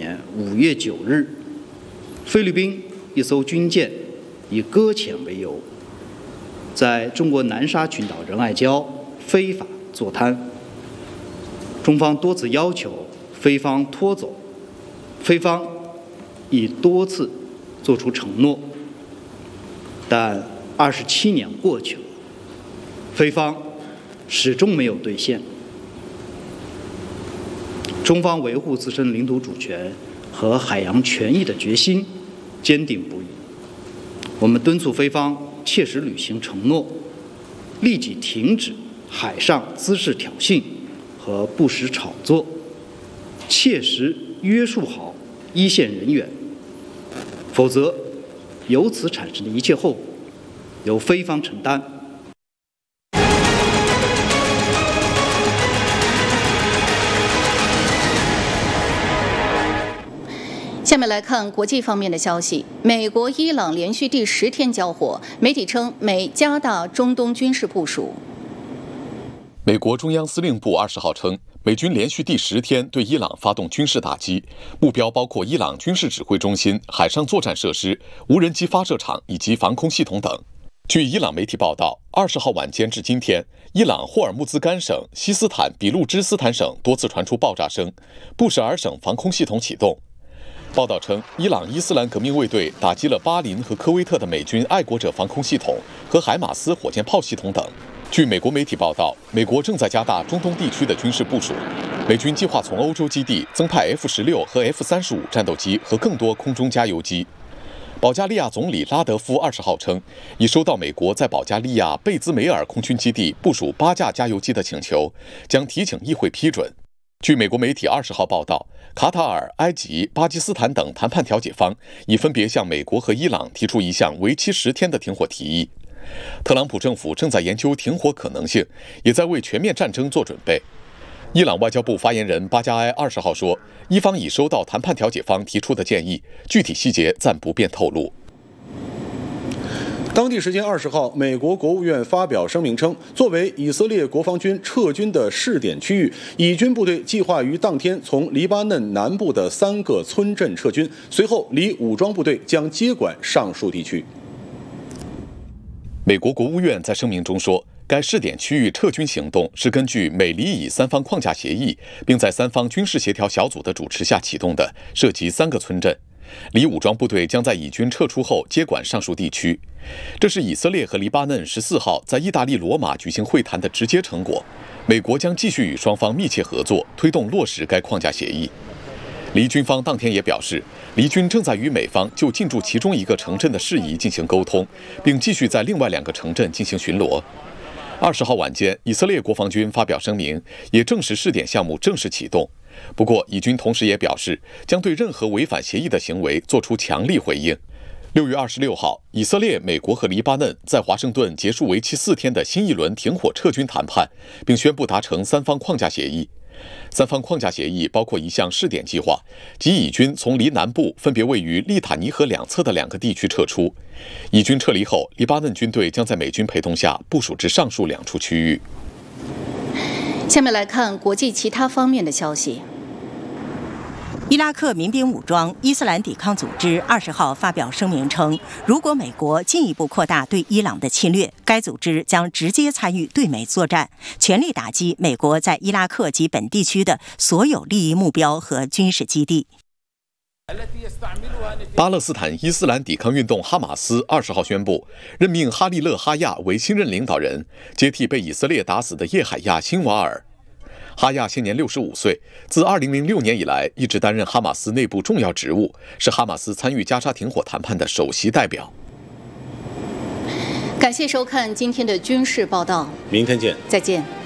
年5月9日，菲律宾一艘军舰以搁浅为由，在中国南沙群岛仁爱礁非法坐滩。中方多次要求菲方拖走，菲方已多次作出承诺，但27年过去了，菲方始终没有兑现。中方维护自身领土主权和海洋权益的决心坚定不移。我们敦促菲方切实履行承诺，立即停止海上滋事挑衅和不实炒作，切实约束好一线人员，否则由此产生的一切后果由菲方承担。 下面来看国际方面的消息。美国、伊朗连续第10天交火，媒体称美加大中东军事部署。 美国中央司令部20号称，美军连续第10天对伊朗发动军事打击，目标包括伊朗军事指挥中心、海上作战设施、无人机发射场以及防空系统等。据伊朗媒体报道，20号晚间至今天，伊朗霍尔木兹干省、西斯坦比路支斯坦省多次传出爆炸声，布什尔省防空系统启动。报道称，伊朗伊斯兰革命卫队打击了巴林和科威特的美军爱国者防空系统和海马斯火箭炮系统等。据美国媒体报道，美国正在加大中东地区的军事部署，美军计划从欧洲基地增派 F-16和 F-35战斗机和更多空中加油机。保加利亚总理拉德夫20号称，已收到美国在保加利亚贝兹梅尔空军基地部署8架加油机的请求，将提请议会批准。据美国媒体20号报道，卡塔尔、埃及、巴基斯坦等谈判调解方已分别向美国和伊朗提出一项为期10天的停火提议。特朗普政府正在研究停火可能性，也在为全面战争做准备。伊朗外交部发言人巴加埃20号说，伊方已收到谈判调解方提出的建议，具体细节暂不便透露。 当地时间20号，美国国务院发表声明称，作为以色列国防军撤军的试点区域，以军部队计划于当天从黎巴嫩南部的3个村镇撤军，随后黎武装部队将接管上述地区。 美国国务院在声明中说，该试点区域撤军行动是根据美黎以3方框架协议，并在3方军事协调小组的主持下启动的，涉及3个村镇。黎武装部队将在以军撤出后接管上述地区，这是以色列和黎巴嫩14号在意大利罗马举行会谈的直接成果。美国将继续与双方密切合作，推动落实该框架协议。黎军方当天也表示，黎军正在与美方就进驻其中一个城镇的事宜进行沟通，并继续在另外2个城镇进行巡逻。20号晚间，以色列国防军发表声明，也证实试点项目正式启动。不过，以军同时也表示，将对任何违反协议的行为做出强力回应。6月26号，以色列、美国和黎巴嫩在华盛顿结束为期4天的新一轮停火撤军谈判，并宣布达成3方框架协议。3方框架协议包括一项试点计划，即以军从黎南部分别位于利塔尼河两侧的2个地区撤出。以军撤离后，黎巴嫩军队将在美军陪同下部署至上述2处区域。 下面来看国际其他方面的消息。 伊拉克民兵武装伊斯兰抵抗组织20号发表声明称，如果美国进一步扩大对伊朗的侵略，该组织将直接参与对美作战，全力打击美国在伊拉克及本地区的所有利益目标和军事基地。 巴勒斯坦伊斯兰抵抗运动哈马斯20号宣布，任命哈利勒·哈亚为新任领导人，接替被以色列打死的叶海亚·辛瓦尔。哈亚现年65岁，自2006年以来一直担任哈马斯内部重要职务，是哈马斯参与加沙停火谈判的首席代表。 感谢收看今天的军事报道， 明天见， 再见。